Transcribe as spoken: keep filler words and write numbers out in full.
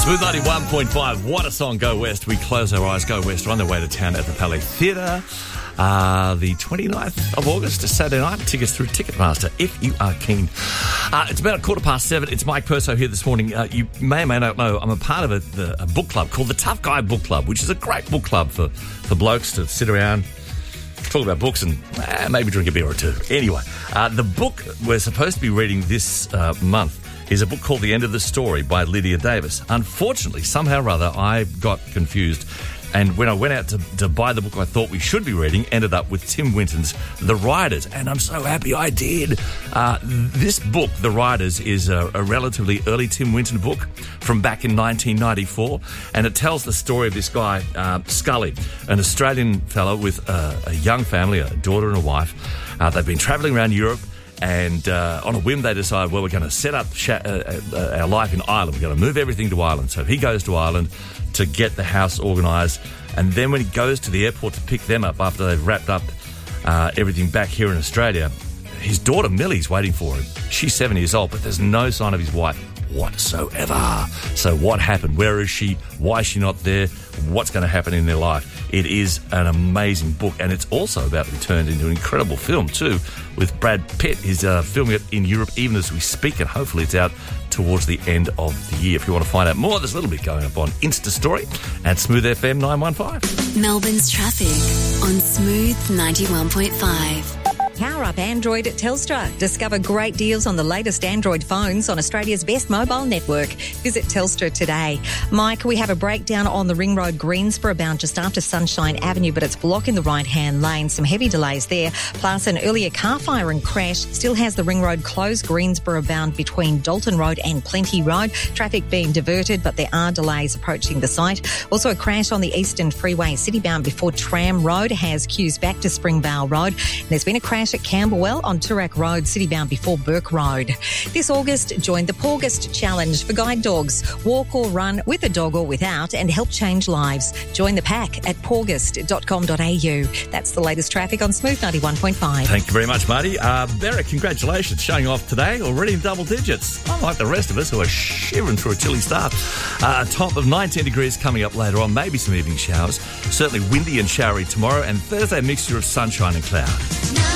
Smooth ninety-one point five, what a song, Go West. We close our eyes, Go West. We're on their way to town at the Palais Theatre. Uh, the twenty-ninth of August, Saturday night. Tickets through Ticketmaster, if you are keen. Uh, it's about a quarter past seven. It's Mike Purso here this morning. Uh, you may or may not know, I'm a part of a, the, a book club called the Tough Guy Book Club, which is a great book club for, for blokes to sit around, talk about books and uh, maybe drink a beer or two. Anyway, uh, the book we're supposed to be reading this uh, month is a book called The End of the Story by Lydia Davis. Unfortunately, somehow or other, I got confused. And when I went out to, to buy the book I thought we should be reading, ended up with Tim Winton's The Riders. And I'm so happy I did. Uh, this book, The Riders, is a, a relatively early Tim Winton book from back in nineteen ninety-four. And it tells the story of this guy, uh, Scully, an Australian fellow with a, a young family, a daughter and a wife. Uh, they've been travelling around Europe. And uh, on a whim, they decide, well, we're going to set up sh- uh, uh, our life in Ireland. We're going to move everything to Ireland. So he goes to Ireland to get the house organised. And then when he goes to the airport to pick them up after they've wrapped up uh, everything back here in Australia, his daughter Millie's waiting for him. She's seven years old, but there's no sign of his wife whatsoever. So what happened? Where is she? Why is she not there? What's going to happen in their life? It is an amazing book, and it's also about to be turned into an incredible film too, with Brad Pitt. He's uh, filming it in Europe even as we speak, and hopefully it's out towards the end of the year. If you want to find out more, there's a little bit going up on Insta Story at Smooth F M nine one five. Melbourne's traffic on Smooth ninety-one point five. Power up Android at Telstra. Discover great deals on the latest Android phones on Australia's best mobile network. Visit Telstra today. Mike, we have a breakdown on the Ring Road Greensborough bound just after Sunshine Avenue, but it's blocking the right-hand lane. Some heavy delays there. Plus, an earlier car fire and crash still has the Ring Road closed, Greensborough bound between Dalton Road and Plenty Road. Traffic being diverted, but there are delays approaching the site. Also, a crash on the Eastern Freeway city-bound before Tram Road has queues back to Springvale Road. And there's been a crash at Camberwell on Toorak Road, city-bound before Burke Road. This August, join the Porgist Challenge for guide dogs. Walk or run with a dog or without and help change lives. Join the pack at porgist dot com dot a u. That's the latest traffic on Smooth ninety-one point five. Thank you very much, Marty. Uh, Barrett, congratulations. Showing off today, already in double digits. Unlike the rest of us who are shivering through a chilly start. Uh, a top of nineteen degrees coming up later on, maybe some evening showers. Certainly windy and showery tomorrow, and Thursday a mixture of sunshine and cloud.